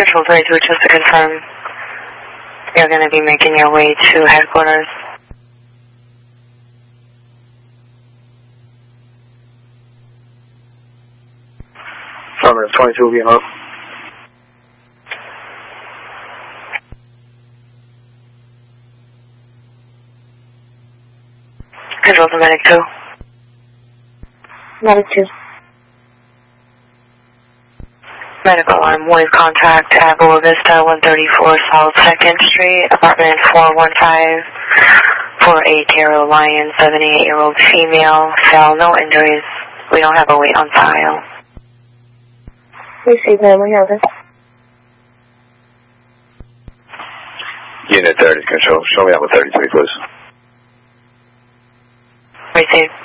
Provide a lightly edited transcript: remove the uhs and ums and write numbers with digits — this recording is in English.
Control 32, just to confirm, you're going to be making your way to headquarters. Affirmative, 22 being up. Control to Medic 2. Medic 2. Medical alarm, wave contact at Boa Vista, 134 South 2nd Street, apartment 415, for a Caroline, 78-year-old female, cell, no injuries. We don't have a wait on file. Receive, ma'am, we have it. Unit 30, Control. Show me out with 33, please. Receive.